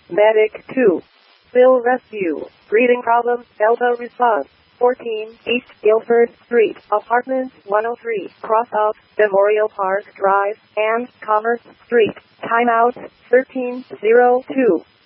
Medic 2. Bill Rescue. Breathing problem, Delta response. 14 East Guilford Street, Apartment 103, cross out Memorial Park Drive, and Commerce Street. Timeout 1302.